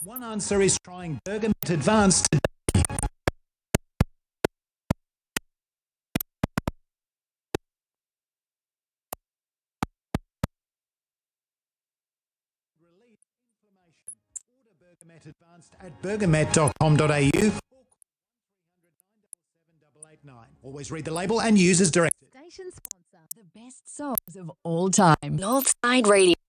One answer is trying Bergamet Advanced today. Relief inflammation. Order Bergamet Advanced at bergamet.com.au or call 1300 977 889. Always read the label and use as directed. Station sponsor, the best songs of all time. Northside Radio.